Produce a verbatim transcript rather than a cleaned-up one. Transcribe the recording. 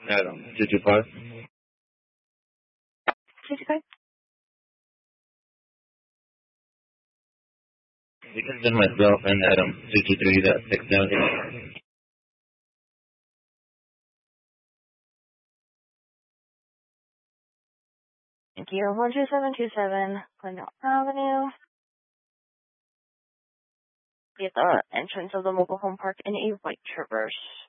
Adam, two two five. two two five. You can send myself and Adam two two three dot six down. Thank you. one two seven two seven, Glendale Avenue. Be at the entrance of the mobile home park in a white Traverse.